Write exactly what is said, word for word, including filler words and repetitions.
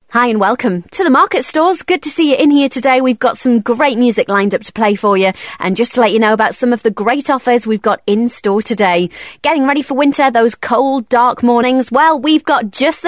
Hi and welcome to the Market Stores. Good to see you in here today. We've got some great music lined up to play for you. And just to let you know about some of the great offers we've got in store today. Getting ready for winter, those cold, dark mornings? Well, we've got just the